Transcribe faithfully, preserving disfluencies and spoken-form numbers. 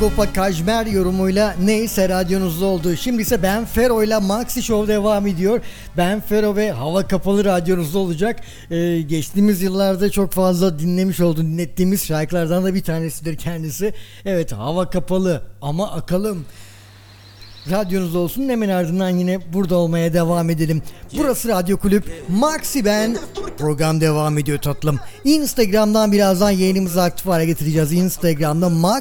Gopa Kajmer yorumuyla neyse radyonuzda oldu. Şimdi ise Ben Fero ile Maxi Show devam ediyor. Ben Fero ve Hava Kapalı radyonuzda olacak. Ee, geçtiğimiz yıllarda çok fazla dinlemiş olduğum, dinlettiğimiz şarkılardan da bir tanesidir kendisi. Evet, Hava Kapalı ama akalım. Radyonuzda olsun, hemen ardından yine burada olmaya devam edelim. Burası Radyo Kulüp, Maxi ben. Program devam ediyor tatlım. Instagram'dan birazdan yayınımızı aktif hale getireceğiz. Instagram'da Maxi